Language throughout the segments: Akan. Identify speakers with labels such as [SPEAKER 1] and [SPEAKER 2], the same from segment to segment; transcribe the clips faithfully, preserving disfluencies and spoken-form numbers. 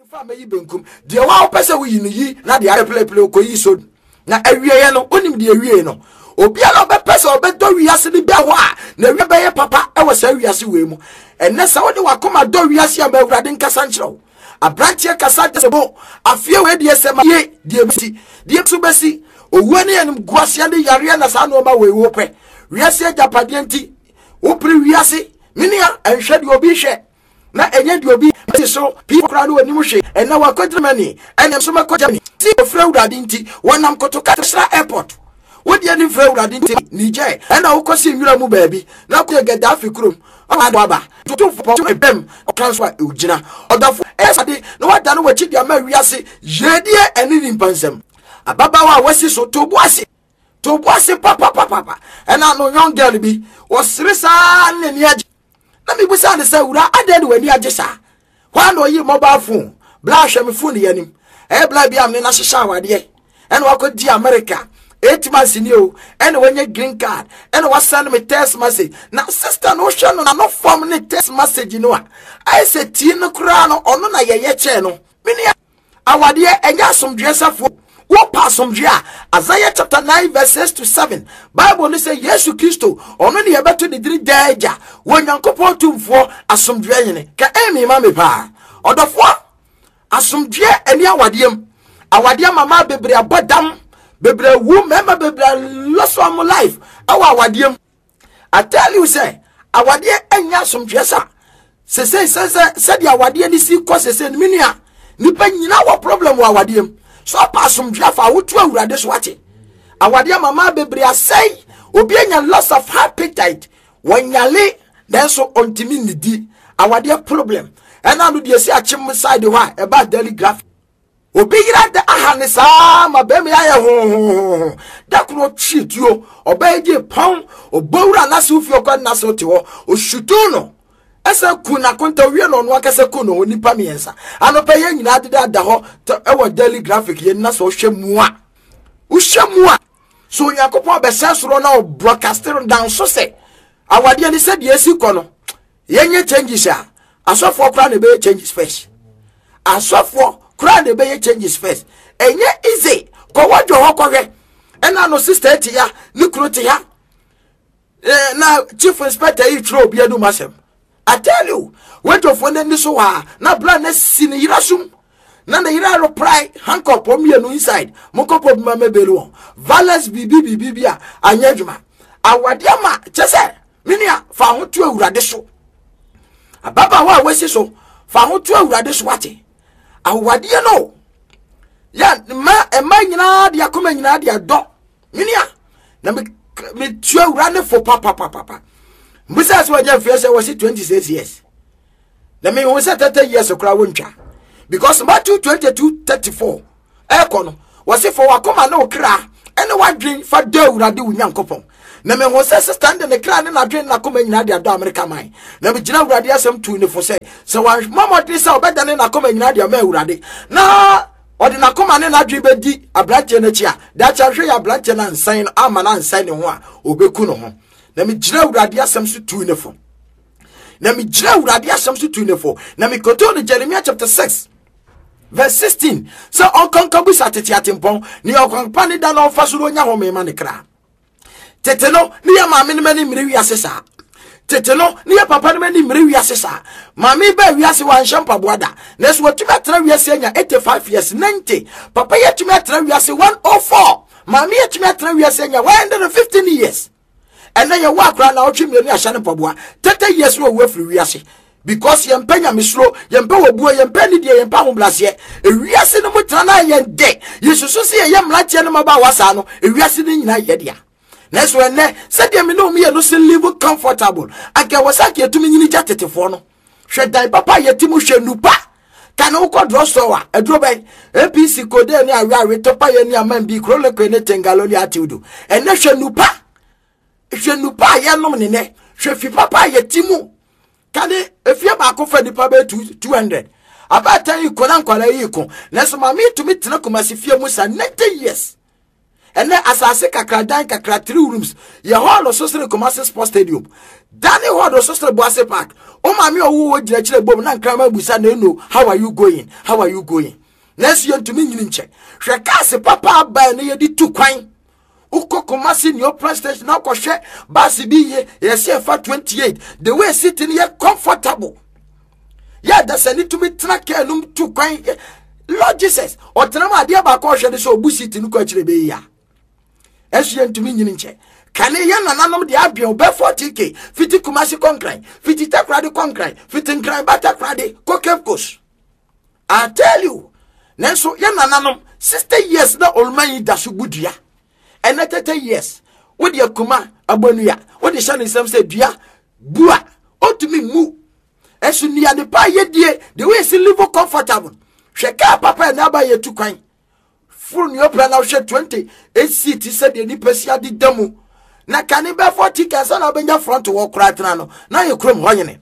[SPEAKER 1] Fama yi benkum de wa opese wo yi no yi na de are play play ko yi so na awieye no onim de awieye no obi ala be pese obedo wiase ni be ho a na wi be ye papa e wo sa wiase we mu enne sa wo de wakoma do wiase am awurade nkasa nkyerɛw abrantie kasa de bo afie we de esema ye de besi de so besi owu ne yenim guase ande yare na sa no ma we wo pɛ wiase japade nti wo pri wiase minia enhwe de obi hwe na enye de obi so people kra no anim hwe ena wa kodremani ena so ma kodjani ti ofra urade nti wonam koto Kasra airport wodi ani fra urade nti nije ena wo kosi nwura mu baabi na ko Gaddafi krom o aba to fo to ebem transfer ugina odafo esade no wada no wachi dia ma wiase jedie eni ni mpansam ababa wa wasi so to boase to boase papa papa ena no young girl bi wo sirisa ne ni agi na mi busa ne sa wura adede wani agisa kwa no yi mobile phone bla hwe me phone yanim e bla bia me na hyehyɛ awade ene wakodi America eight months ni o ene wanya green card ene wasend me text message na sister no hwe no na no form ne text message no a I say ti no kura no ono na yeye che no mini awade enya asomdwe safo wo pa asomdwe a Isaiah chapter nine verse six to seven Bible no say Yesu Kristo ono ne yebeto de diri daja wo nyankopon tumfo asomdwe yene ka emi ma me pa odofo asomdwe eni awadem awadem mama bebre abodam bebre wu mema bebre loss of my life awa awadem I tell you say awade enya asomdwe sa se se se se di awade ni si ko se se minia nipa nyina wo problem wa awadem so pasum dwafa wotu awurade so wache awade mama bebre asai obi enya loss of appetite wanyale then so ontimi nidi awade problem ena no de si achim side wa e ba daily graph obi yira da ahane sa ma be me aye ho da kro twituo obaje pon obowura na se ufi okwa na se tewo oshutuno esa kuna konta wie no no akase kuno onipa miensa anopa ye nyina adeda da ho e wo daily graphic ye na so hwemu a uhwemu a so yakopon be sensoro na o broadcasting down so se awade ani se de esi kono ye nye changes a asofo kra na be changes first asofo kra na be changes first enye easy ko wadwo ho kohwe ena no sister ti ya ni kro ti ya eh na chief inspector yi tro obi adu masem I tell you, when to find any so ha, na brand sin irasum, na the ira reply, handcuff for me no inside, moko pop mame belu, valence bibi bibi bia, anyejuma. Awadiama, chese, minia, fa hutu urade so. Ababa wa wesi so, fa hutu urade so wate. Awadia no. Ya, ma, e ma nyina dia kuma nyina dia do. Minia, na me, me tuwa urane fo papa papa papa. Mbisa so aja fiase was twenty-six years. Na me won say thirty years okra wontwa. Because Matthew twenty-two thirty-four e kono was for wakoma na okra ene wadwen fa da urade wunyankopon. Na me won say stand in the kra ne na dwen na koma nyina de ado America man. Na me gina urade asem tu ne fo say say wan mama de say obeda ne na koma nyina de ma urade. Na odi na koma ne na dwen bedi abrante na chia. Da cha hwe ya abrante na nsan ama na nsan ne ho a obeku no ho. Na mi jira urade asem so tu ne fo na mi jira urade asem so tu ne fo na mi koto ne Jeremiah chapter six verse sixteen so onkonkabu satete atempon ni onkonpa ne da na ofasoro nya ho me ma ne kra teteno ni ya maame ne mani mire wiase sa teteno ni ya papa ne mani mire wiase sa maame ba wiase wan shampa boada na so tumi atra wiase nya eighty-five years ninety papa ya tumi atra wiase one oh four maame ya tumi atra wiase nya one hundred fifteen years. And then you walk around now, chimney, a shannon pabua. Thirty years no way free reasi. Because you penya mislo, you power boy, you penny dear, and pound blast yet. A reason of Mutrana yen day. You should see a young Latian about Wasano, a reason in Yadia. Next when they said, you know me, and no still live comfortable. I can was like you to me in the fono. Should die papa yet Timusha Nupa? Can no call draw store, a drawback. A P C code, and I ride to pay any man be crawler, and Galonia to do. And nation Nupa. Je nous pas ya nom ne je fi papa ya timu kade efia ba ko fa nipa be two hundred abata yi ko nan kwala yi ko na so ma mi to mi tena ko masifia musa ninety years And then asase kakra dan kakra three rooms. Ye hall of social Kumasi Sports Stadium. Danny hall of social Boise Park. Oh mami owo jire chire bom na nkrama busa na no. How are you going? How are you going? Next year to me nyinche. Hwe ka se papa ba na ye di tu kwan. Uko Kumasi ni open station na ko hwe basi bi ye ye se fa twenty-eight. The way sitting here comfortable. Yeah, that's a need to be track num tu kwan. Lord Jesus, or Tanama dear Bakosha, so bussy to look at the ya. As you to me in check. Can a young and the Abio, Before T K, Fifty Kumasi Concline, Fifty Takradi Concline, Fifty Crime Batakradi, Kokevkos. I tell you, Nanso Yan Ananum, sixty years the old man Dasubudia, and at thirty years, what your Kuma, Abonia, what the son is some said, Dia, Bua, ought to me moo. As you near the pie, dear, the way she live comfortable. Sheka papa na ba ye tu kwan full new plan now she twenty eight seat said the nipasia di demo na kani be forty kasa na benya front walk right na no na ye krom hoyene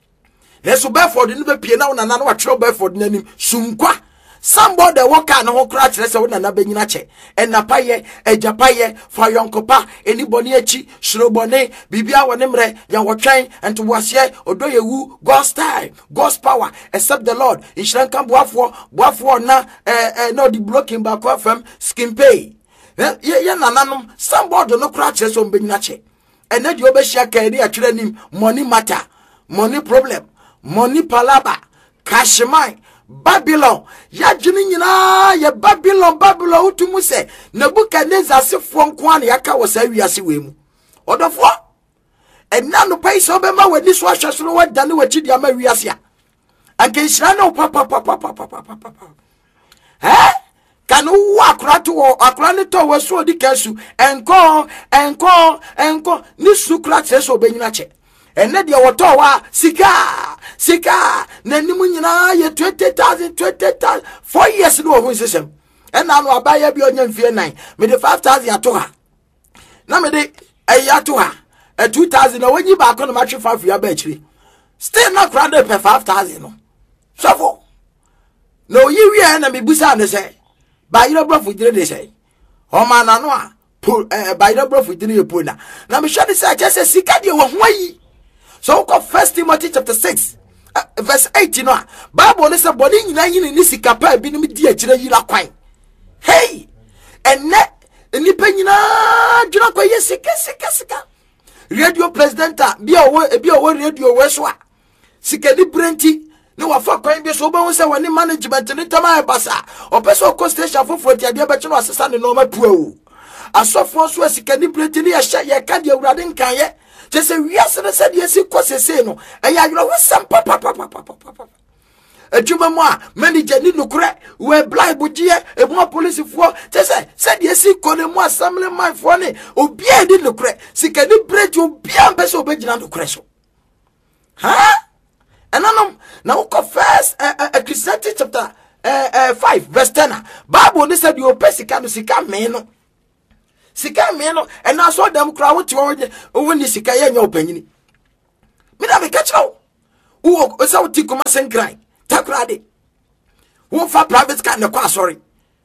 [SPEAKER 1] na so be for the be pie na na na wa tro be for the nanim sunkwa somebody walk na ho kra kire se na na benyina che enapa ye ejapaye fa yonkopa anybody echi shrobone bibia wone mre ya wotwen ento wase odoyewu God's time God's power except the Lord inshran kan boafo boafo na eh eh no the blocking back from skin pay ye ye nananom somebody no kra kire se benyina che ene de obehia ka ri atwere nim money matter money problem money palaba cash mine Babylon ya jini nyina ya Babylon Babylon utumu se Nebuchadnezzar sefo nko an ya ka wo sa wiase we mu odofo enna no pai so be ma wani so ahweso no wadane wachi dia ma wiase a anke nhira no papa papa papa papa eh kan wo akura to akura ne to wo so di kasu enko enko enko ni sukra tse so be nyina che enne dia woto wa sika sika na nimu nyina ye twenty thousand twenty thousand four years no ho system enna no abaya bi onya mfie nine me de five thousand ato ha na me de ayi ato ha e two thousand na wanyi ba ko no matwe five ya ba chiri still na crowd per five thousand no so no yi wi na me busa ne say ba yiro bro fujire de say o ma na no a ba yiro bro fujire ye pona na me hwe de say che say sika de wo ho yi. So go First Timothy chapter six, uh, verse eight, you know, Bible is a body in any sicapa, be me dear chila quine. Hey, and net, and Nipena, Juraquay, sika, sika, sika. Radio President, be away, be away, radio Westwa. Sika di Brenti, no one for coin be so bones and one management and Tamaya Bassa, or Peso Costation for forty, dear bachelor assistant in Noma Pro. I saw for Sika di Brenti, a shot ya candy riding kaya. Just say yes, and I said yes, it was a say no. And I know some papa papa papa papa. A Juma, many Jenny no crack, where blind would ye, a more police for. Just say, said yes, he called him more assembly my funny, or be I did look crack. See, can you break your beer best obedient to crash? Huh? And I now confess a Christianity chapter five, verse ten. Bible said you pay can see come man. Sika meno and I saw them crowd to when the sika ya opinion. Me na me catch now. Who is out to come and cry. Takrade. Who for private kind of car sorry.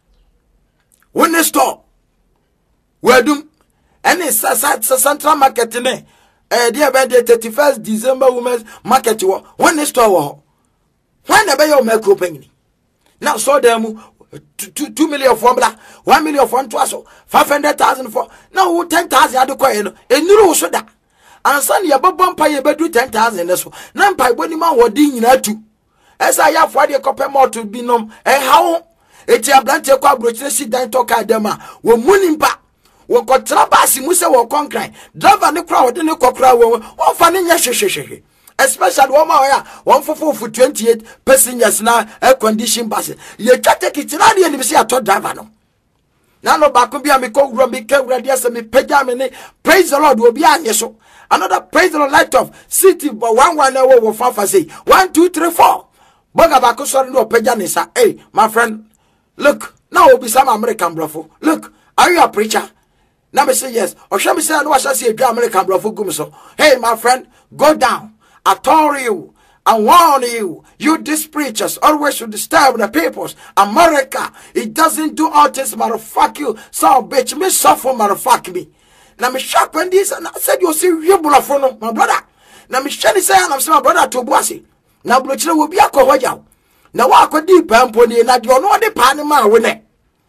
[SPEAKER 1] When the store. Where do and it's a central market in eh dear by the thirty-first December women's market when the store when the bay make opening. Now saw them Two, two, two million formula, one million for one five hundred thousand for now ten thousand at the coin, and you so that. And son, your bump pay better ten thousand. None by when man were ding in two. As I have for the copper more to be known, and how it's a blunt your coverage, sit down talk at them. We're mooning back. We're got trabasi, Musa or conquering. Drive on the crowd in the cockrow, one funny yash. Especially one more, one for four for twenty-eight passengers now, air condition buses. You can't take it in the end, you see a top driver. Now, no back will be a me cold run, me care radius, and me pajama. Praise the Lord will be on your show. Another praise the Lord light of city, but one one hour will fall for say one, two, three, four. Bogabako sorry no pajanisa. Hey, my friend, look, now will be some American bluffo. Look, are you a preacher? Now me say yes. Or shall me say I know I shall see a American bluffo gumso. Hey, my friend, go down. I told you, I warn you, you these preachers always should disturb the peoples. America, it doesn't do all this, motherfuck you. So bitch, me suffer, motherfuck me. Now me shock when this, and I said you see you bulafono, my brother. Now me shani say I'm saying my brother to bossy. Now blochile will be a cowaja. Now walk with deep and pony, not you know the panama winner.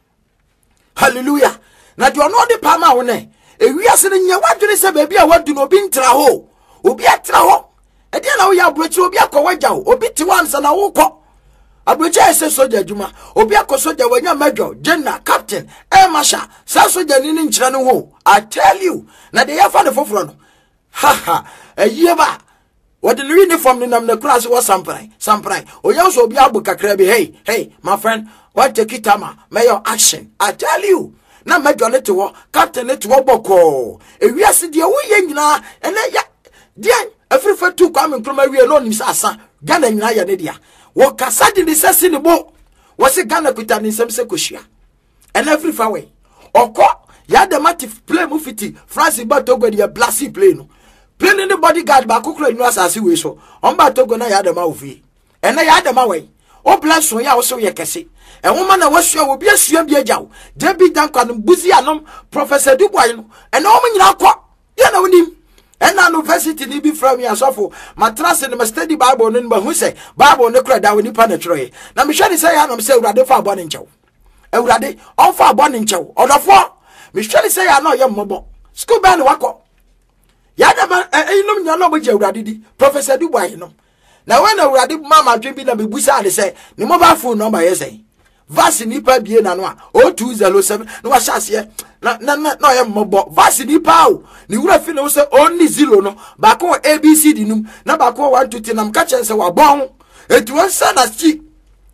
[SPEAKER 1] Hallelujah. Now you know the panama winner. If we are sitting here, what do they say, baby? I want to know being traho. Ubi a traho. And then we are bridge will be a cowaja, or bit once and a walk. A bridge says soldier Juma, or be a soldier when you're major, general, captain, air marshal, Sasso in Channel. I tell you, now they have found the forefront. Ha ha, a year back. What the uniform in the class was sampling, sampling. Or you also be able to crabby. Hey, hey, my friend, what take it, Tama, mayor action. I tell you. Now, major little captain little boko. If we are sitting away, and then, yeah, dear. Every for two coming from a real alone is Asa, Ghana in Ayanedia. What Cassadi says in the boat was a Ghana Kutan in some secushia. And every far way. Or call Yadamatif play Mufiti, Francis Batogo, the Blassi plane. Plain in the bodyguard back who claim us as you so. On Batogona Yadamavi. And I had them away. Oh, bless so ya also ye kesi. A woman I was sure will be a swim be a jow. Debbie Duncan, Buzianum, Professor Dubois, and all men you you know him. And now university ni be from here so for my trust in the study Bible no who say Bible no cry that we penetrate. Na me share say am say urade fa abon nchew. Urade on fa abon nchew. Odofo me share say ya no ye mmobo. School ban wako. Ya da man eh no nya no bo je urade di. Professor Dubois no. Na when urade mama dwen bi na me busa de say ni mobile phone number ye say. Vasi nipa bie na no a zero two zero seven no wa hyase na na na ye mmobo vasi nipa o ni wura fi no say only zero no ba ko A B C D num na ba ko one two three nam ka chen say wa bon etu won say na chi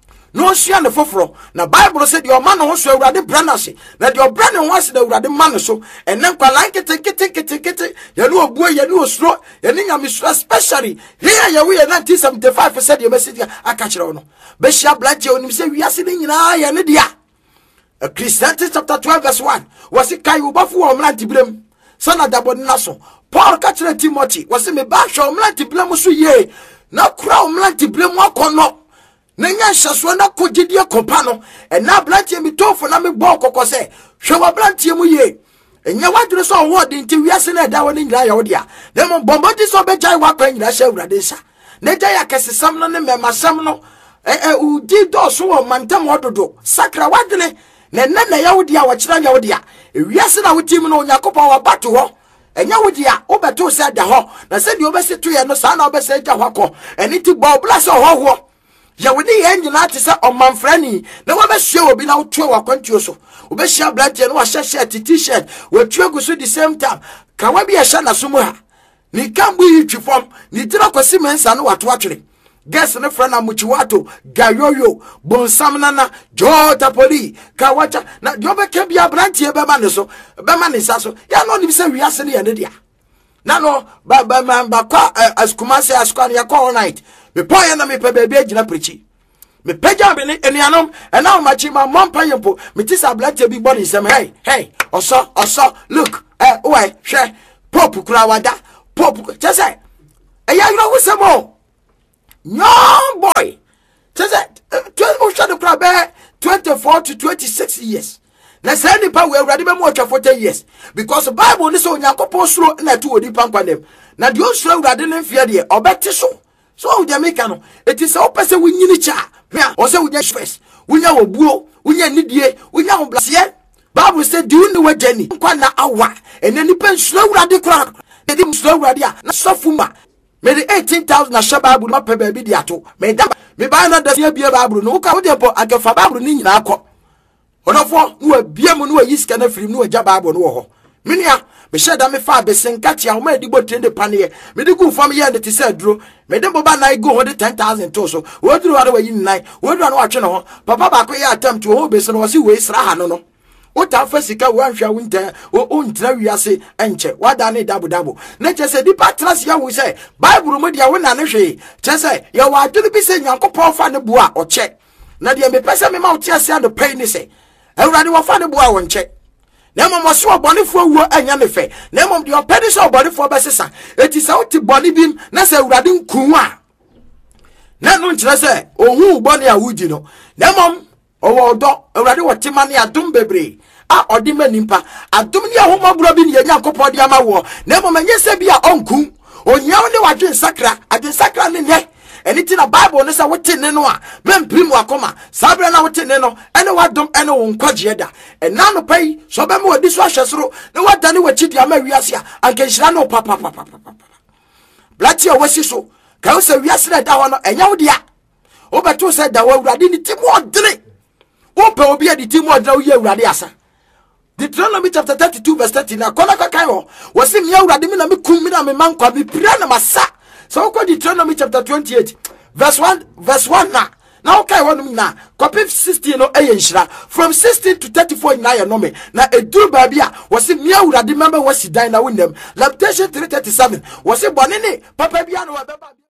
[SPEAKER 1] no hia ne foforo na Bible say the man no so awurade branase na the brand no was the awurade man so enen kwa like kete kete kete kete ye no obuo ye no osro ye ni nyame so especially here ye we nineteen seventy-five percent ye message aka kire no be hia blache onim say wi ase ni nyina ye ne dia Ecclesiastes chapter twelve verse one was it kai ubafo o mlanti blem sana dabo na so Paul ka kire Timothy was me ba hwe o mlanti blem so ye na kura o mlanti blem akono Nenya shaso na kogidie kompa no e na blantie mi tofo na me bo kokko se hwe wa blantie mu ye enya wadure so wo de nti wiase na da woni nyira ya wo dia na mo bombo di so be jai wa kwa nyira sha urade sha na ja ya kesesam no ne memasam no eh eh udi do so wo mantam ododo sakra wadene na na na ya wo dia wo kira ya wo dia e wiase na wo tim no yakopon wa bato ho enya wo dia wo beto se da ho na se di obeseto ye no sa na obese ja ho akọ eni ti bo bless ho ho ya woni ye nyina te se omanfrani na wa be hwe obi na wotwe wa kwantuo so obe hia black no wa hye shirt t-shirt wa twe guso the same time ka wa bi ya hya na so mu ha ni kambu yi twifom ni tira kwasi mensa no wato atwere guess ne frana muchiwato gayoyo bonsam nana jota poli ka wacha na jobe ke bia brantie be ma ne so be ma ne sa so ya no ni bi se wiase ne ya ne dia na no ba ba ba kwa askumase askwan ya all night me boy na me pe baby agina prechi me peja be ne enianom e na ma chi ma mompa yempo me ti sa blache bi body sem hey hey oso oso look eh why hwe pop kura wada pop just say e ya you know some young boy just say o shade kura be twenty-four to twenty-six years na say ni pa we urade be mo twa forty years because the Bible ni so Yakopon suro na tu odi pan kwanem na de o suro urade ne mfia de obeti so so Jamaica no it is so person we nyini cha hia o say we nya stress we nya obuo we nya nidie we nya oblasie Bible say do you know what journey kwa na awa ene ni pen suro urade kura de di suro urade a na sofuma me the eighteen thousand na sha Bible ma pe ba bi di ato me da me ba na da sia bia Bible no ka wo de po agafa Bible ni nyina akọ onofo no abiam no ayiska na firim no agya Bible no ho menia me sheda me fa besenka tia ho ma digbo trende pane me digu fam ye ne tise aduro me de boba na go ho de ten thousand to so wo duru wa yi nine wo duru na atwe no ho papa ba ko ye attempt ho be so no si we sra ha no no o ta fa sika wo anhwa winter o ntra wiase enche wada ne dabo dabo na che se di patras ya wo se Bible mo dia wo na ne hwe che se ye wa aduru bi se Nyankopon fa ne bua o che na dia me pese me ma o tia se and pay ni se Ewurade wo fa ne bua wo nche na mom so obonefo wuo anya ne fe na mom de opedi so obonefo besesa eti se uti boni bim na se Ewurade nkun a na no nkyerɛ sɛ ohu bɔne a wudi no na mom ɔwɔ ɔdɔ awurade wɔte ma ne adom bebree a ɔde ma nimpa adom ne ahomaboro bi ne yɛnya nkɔpɔ de ama wɔ na mom ɛnyɛ sɛ bi a ɔnku onyaw ne wadwe nsakra adwe nsakra ne nɛ ɛne ti na bible ne sɛ wote ne no a memprim wakoma saa bere na wote ne no ɛne wadom ɛne wo nkwagye da ɛna no pai so bɛma wadi so ahwɛ soro ne wadane wakyi di ama wiase a anka nhyira no papa papa papa blati a wasi so ka wo sɛ wiase na da hɔ no ɛnya wo dia wo bɛto sɛ da wo awurade ne ti mu ɔdene wo pɛ obi a de ti mu ɔdene wo yɛ awurade asa Deuteronomy chapter thirty-two verse thirty na kona kakai ho wo se me awurade me na me kum me na me mankwa me pira na masa. So go Deuteronomy chapter twenty-eight verse one verse one na na okay one na copy sixteen no eye nhyira from sixteen to thirty-four na ye no me na eduru ba bia wo se me awurade member wo si dan na wonem Lamentation three thirty-seven wo se bone ne papa bia no wa beba